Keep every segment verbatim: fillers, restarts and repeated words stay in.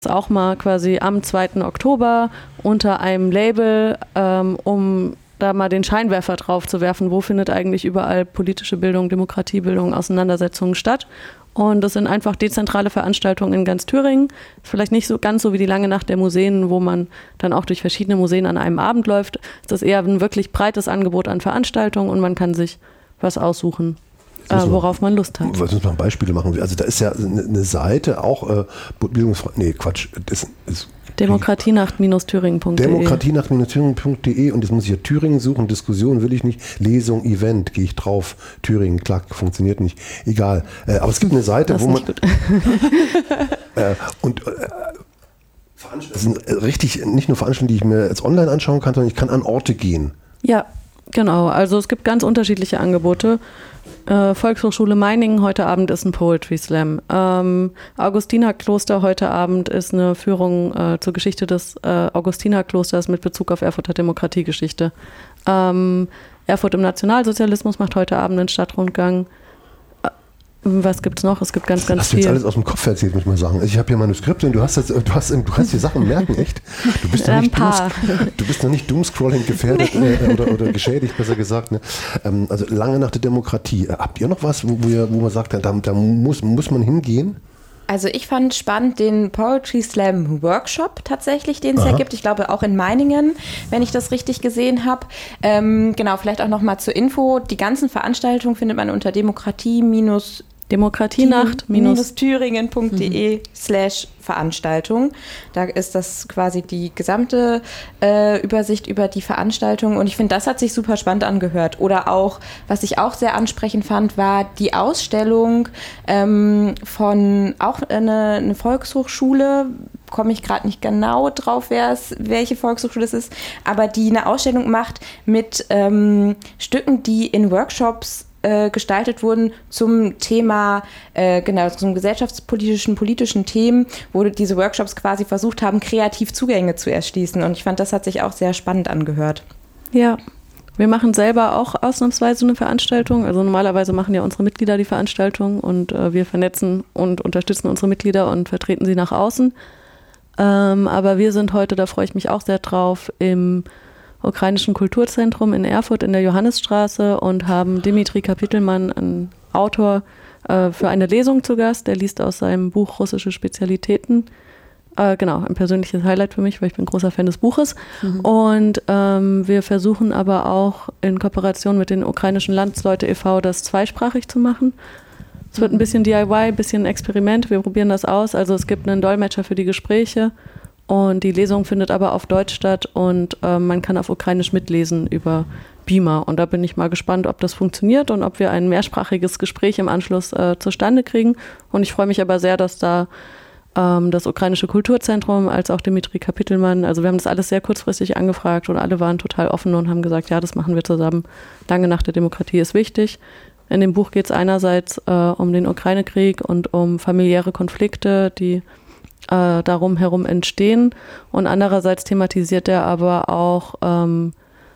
auch mal quasi am zweiten Oktober unter einem Label, ähm, um da mal den Scheinwerfer drauf zu werfen, wo findet eigentlich überall politische Bildung, Demokratiebildung, Auseinandersetzungen statt. Und das sind einfach dezentrale Veranstaltungen in ganz Thüringen. Vielleicht nicht so ganz so wie die Lange Nacht der Museen, wo man dann auch durch verschiedene Museen an einem Abend läuft. Es ist eher ein wirklich breites Angebot an Veranstaltungen und man kann sich was aussuchen, äh, worauf man Lust hat. Was müssen wir Beispiele machen? Also da ist ja eine Seite auch äh, Bildungsfrei. Nee, Quatsch. Das ist Demokratienacht Thüringen Punkt de Demokratienacht Thüringen Punkt de und jetzt muss ich ja Thüringen suchen, Diskussion will ich nicht, Lesung, Event, gehe ich drauf, Thüringen, klar, funktioniert nicht, egal. Äh, aber es gibt eine Seite, das wo man äh, und äh, das sind richtig, nicht nur Veranstaltungen, die ich mir jetzt online anschauen kann, sondern ich kann an Orte gehen. Ja, genau, also es gibt ganz unterschiedliche Angebote. Äh, Volkshochschule Meiningen, heute Abend ist ein Poetry Slam. Ähm, Augustinerkloster, heute Abend ist eine Führung äh, zur Geschichte des äh, Augustinerklosters mit Bezug auf Erfurter Demokratiegeschichte. Ähm, Erfurt im Nationalsozialismus macht heute Abend einen Stadtrundgang. Äh, was gibt's noch? Es gibt ganz, ganz hast viel. Hast du jetzt alles aus dem Kopf erzählt, muss ich mal sagen. Also ich habe hier Manuskripte und du hast, das, du hast, du kannst die Sachen merken, echt. Du bist noch nicht, Dooms, du bist noch nicht Doomscrolling gefährdet nee. äh, oder, oder geschädigt, besser gesagt. Ne? Ähm, also lange nach der Demokratie. Äh, habt ihr noch was, wo, wo, ihr, wo man sagt, da, da muss, muss man hingehen? Also ich fand spannend den Poetry Slam Workshop tatsächlich, den es ja gibt. Ich glaube auch in Meiningen, wenn ich das richtig gesehen habe. Ähm, genau, vielleicht auch noch mal zur Info. Die ganzen Veranstaltungen findet man unter Demokratie- Demokratienacht Thüringen Punkt de slash Veranstaltung. Da ist das quasi die gesamte äh, Übersicht über die Veranstaltung und ich finde, das hat sich super spannend angehört. Oder auch, was ich auch sehr ansprechend fand, war die Ausstellung ähm, von auch eine, eine Volkshochschule, komme ich gerade nicht genau drauf, wer es, welche Volkshochschule es ist, aber die eine Ausstellung macht mit ähm, Stücken, die in Workshops gestaltet wurden zum Thema, äh, genau, zum gesellschaftspolitischen, politischen Themen, wo diese Workshops quasi versucht haben, kreativ Zugänge zu erschließen. Und ich fand, das hat sich auch sehr spannend angehört. Ja, wir machen selber auch ausnahmsweise eine Veranstaltung. Also normalerweise machen ja unsere Mitglieder die Veranstaltung und äh, wir vernetzen und unterstützen unsere Mitglieder und vertreten sie nach außen. Ähm, aber wir sind heute, da freue ich mich auch sehr drauf, im Ukrainischen Kulturzentrum in Erfurt in der Johannisstraße und haben Dimitri Kapitelmann, einen Autor, äh, für eine Lesung zu Gast. Der liest aus seinem Buch Russische Spezialitäten. Äh, genau, ein persönliches Highlight für mich, weil ich bin großer Fan des Buches. Mhm. Und ähm, wir versuchen aber auch in Kooperation mit den ukrainischen Landsleute e V das zweisprachig zu machen. Es wird ein bisschen D I Y, ein bisschen Experiment. Wir probieren das aus. Also es gibt einen Dolmetscher für die Gespräche. Und die Lesung findet aber auf Deutsch statt und äh, man kann auf Ukrainisch mitlesen über Beamer. Und da bin ich mal gespannt, ob das funktioniert und ob wir ein mehrsprachiges Gespräch im Anschluss äh, zustande kriegen. Und ich freue mich aber sehr, dass da ähm, das Ukrainische Kulturzentrum als auch Dimitri Kapitelmann, also wir haben das alles sehr kurzfristig angefragt und alle waren total offen und haben gesagt, ja, das machen wir zusammen. Lange Nacht der Demokratie ist wichtig. In dem Buch geht es einerseits äh, um den Ukraine-Krieg und um familiäre Konflikte, die Äh, darum herum entstehen und andererseits thematisiert er aber auch ähm,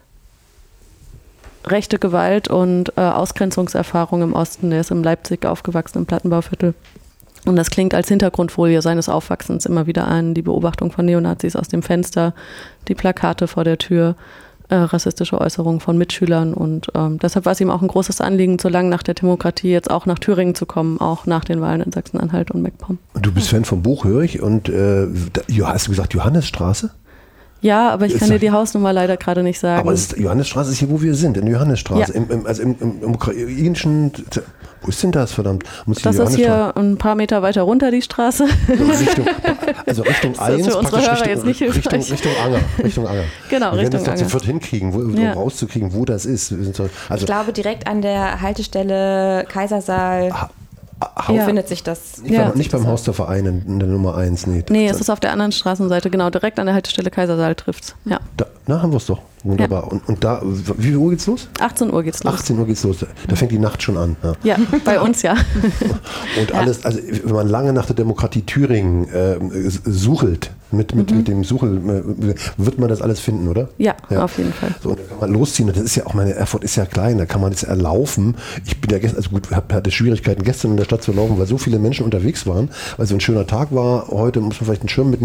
rechte Gewalt und äh, Ausgrenzungserfahrung im Osten. Der ist in Leipzig aufgewachsen, im Plattenbauviertel und das klingt als Hintergrundfolie seines Aufwachsens immer wieder an, die Beobachtung von Neonazis aus dem Fenster, die Plakate vor der Tür, äh, rassistische Äußerungen von Mitschülern und ähm, deshalb war es ihm auch ein großes Anliegen, so lange nach der Demokratie jetzt auch nach Thüringen zu kommen, auch nach den Wahlen in Sachsen-Anhalt und MacPom. Du bist Fan vom Buch, höre ich, und äh, hast du gesagt Johannisstraße? Ja, aber ich kann dir die Hausnummer leider gerade nicht sagen. Aber es ist, Johannisstraße ist hier, wo wir sind, in der Johannisstraße. Ja. Im, im, also im, im, im ukrainischen, wo ist denn das, verdammt? Muss das ist hier ein paar Meter weiter runter, die Straße. Richtung, also Richtung eins, für unsere Hörer Richtung, jetzt nicht Richtung, Richtung Anger. Richtung Anger. Genau, wir Richtung werden Anger. das sofort hinkriegen, wo, ja. um rauszukriegen, wo das ist. Also, ich glaube, direkt an der Haltestelle Kaisersaal. Ha. Wo ja. findet sich das? Nicht, ja. beim, nicht beim Haus der Vereine in der Nummer eins. Nee, nee, es ist auf der anderen Straßenseite, genau, direkt an der Haltestelle Kaisersaal trifft's. Ja. Da, Na, haben wir es doch. Wunderbar. Ja. Und, und da, wie viel Uhr geht's los? achtzehn Uhr geht's los. achtzehn Uhr geht's los. Da fängt die Nacht schon an. Ja, ja bei uns ja. Und alles, also wenn man lange nach der Demokratie Thüringen äh, suchelt, mit, mit, mhm. mit dem Suchel, äh, wird man das alles finden, oder? Ja, ja. auf jeden Fall. So, und da kann man losziehen. Das ist ja auch, meine Erfurt ist ja klein, da kann man jetzt erlaufen. Ich bin ja gestern, also gut, hatte Schwierigkeiten gestern in der Stadt zu laufen, weil so viele Menschen unterwegs waren, weil so ein schöner Tag war. Heute muss man vielleicht einen Schirm mitnehmen.